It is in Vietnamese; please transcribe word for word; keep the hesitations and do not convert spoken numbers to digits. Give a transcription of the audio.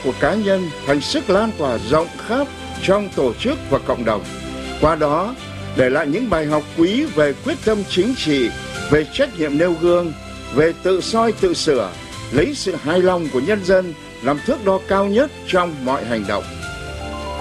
của cá nhân thành sức lan tỏa rộng khắp trong tổ chức và cộng đồng. Qua đó, để lại những bài học quý về quyết tâm chính trị, về trách nhiệm nêu gương, về tự soi tự sửa, lấy sự hài lòng của nhân dân làm thước đo cao nhất trong mọi hành động.